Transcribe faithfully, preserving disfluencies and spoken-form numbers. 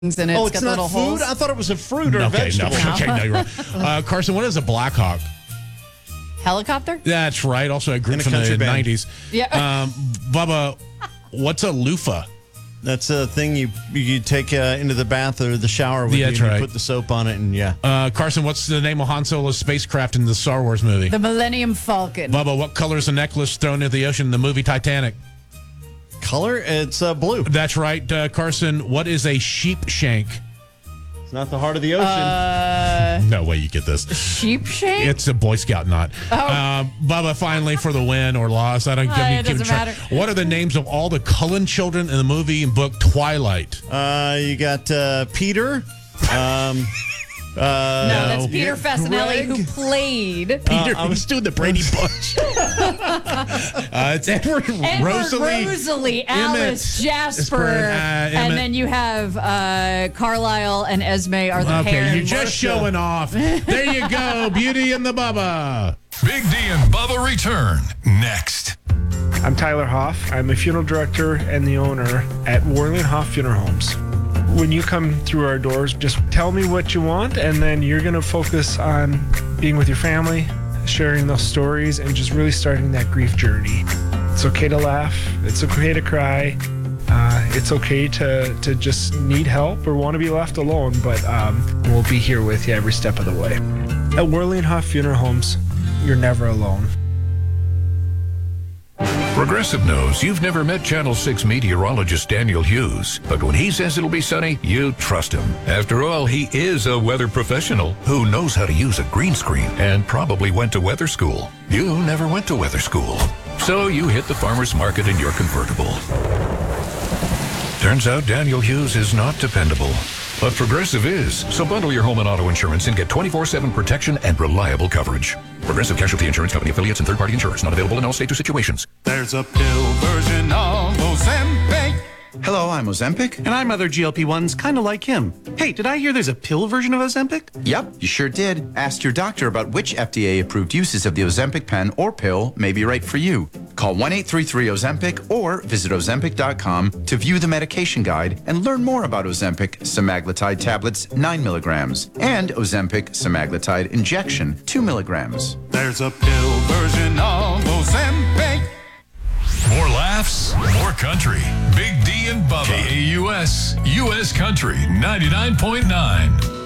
and it's oh, it's got not little food? holes. I thought it was a fruit or a Okay, vegetable. no, okay, no, you're wrong. Uh, Carson, what is a Black Hawk? Helicopter? That's right. Also a group And a from country the band. nineties. Yeah. Um, Bubba, what's a loofah? That's a thing you you take uh, into the bath or the shower with Yeah, you. that's and right. You put the soap on it, and yeah. Uh, Carson, what's the name of Han Solo's spacecraft in the Star Wars movie? The Millennium Falcon. Bubba, what color is a necklace thrown into the ocean in the movie Titanic? Color? It's uh, blue. That's right. Uh, Carson, what is a sheep shank? It's not the heart of the ocean. Uh, No way you get this. sheep shank? It's a Boy Scout knot. Oh. Uh, Bubba, finally, for the win or loss. I don't Uh, I'm it keeping doesn't track. matter. What are the names of all the Cullen children in the movie and book Twilight? Uh, you got uh, Peter. Um, uh, no, that's Peter yeah, Fasinelli, Greg. who played Peter, I was doing the Brady Bunch. uh, it's Edward, Edward, Rosalie, Rosalie, Alice, Emmett, Jasper, uh, Emmett. and then you have uh, Carlisle and Esme are the Okay, pair. you're just showing off. There you go, Beauty and the Bubba. Big D and Bubba return next. I'm Tyler Hoff. I'm a funeral director and the owner at Worley Hoff Funeral Homes. When you come through our doors, just tell me what you want, and then you're going to focus on being with your family, sharing those stories, and just really starting that grief journey. It's okay to laugh. It's okay to cry. Uh, it's okay to, to just need help or want to be left alone, but um, we'll be here with you every step of the way. At Worley and Hoff Funeral Homes, you're never alone. Progressive knows you've never met Channel six meteorologist Daniel Hughes, but when he says it'll be sunny, you trust him. After all, he is a weather professional who knows how to use a green screen and probably went to weather school. You never went to weather school, so you hit the farmer's market in your convertible. Turns out Daniel Hughes is not dependable, but Progressive is. So bundle your home and auto insurance and get twenty-four seven protection and reliable coverage. Progressive Casualty Insurance Company affiliates and third-party insurance not available in all states or situations. There's a pill version of Ozempic. Hello, I'm Ozempic. And I'm other G L P ones kind of like him. Hey, did I hear there's a pill version of Ozempic? Yep, you sure did. Ask your doctor about which F D A-approved uses of the Ozempic pen or pill may be right for you. Call one eight three three Ozempic or visit Ozempic dot com to view the medication guide and learn more about Ozempic semaglutide tablets nine milligrams and Ozempic semaglutide injection two milligrams. There's a pill version of Ozempic. More laughs, more country. Big D and Bubba. K A U S, U S Country ninety-nine point nine.